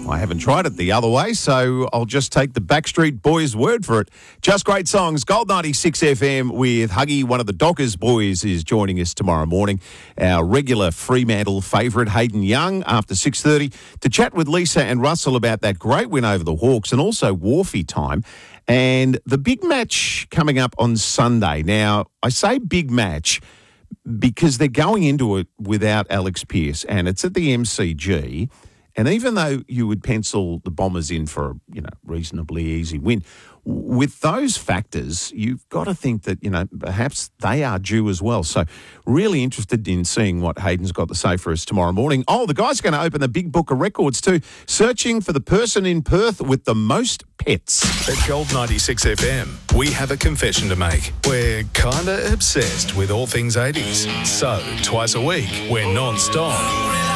I haven't tried it the other way, so I'll just take the Backstreet Boys' word for it. Just great songs. Gold 96 FM with Huggy, one of the Dockers boys, is joining us tomorrow morning. Our regular Fremantle favourite, Hayden Young, after 6:30, to chat with Lisa and Russell about that great win over the Hawks and also Wharfie time. And the big match coming up on Sunday. Now, I say big match because they're going into it without Alex Pearce, and it's at the MCG. And even though you would pencil the Bombers in for a reasonably easy win, with those factors, you've got to think that, perhaps they are due as well. So really interested in seeing what Hayden's got to say for us tomorrow morning. Oh, the guy's going to open the big book of records too, searching for the person in Perth with the most pets. At Gold 96 FM, we have a confession to make. We're kinda obsessed with all things 80s. So, twice a week, we're non-stop